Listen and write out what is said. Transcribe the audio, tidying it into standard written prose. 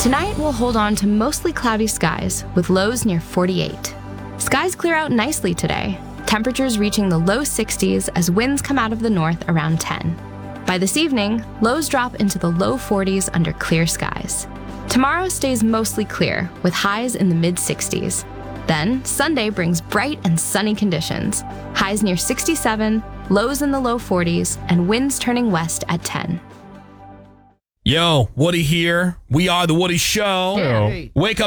Tonight, we'll hold on to mostly cloudy skies with lows near 48. Skies clear out nicely today, temperatures reaching the low 60s as winds come out of the north around 10. By this evening, lows drop into the low 40s under clear skies. Tomorrow stays mostly clear, with highs in the mid-60s. Then, Sunday brings bright and sunny conditions, highs near 67, lows in the low 40s, and winds turning west at 10. Yo, Woody here. We are The Woody Show. Hey. Wake up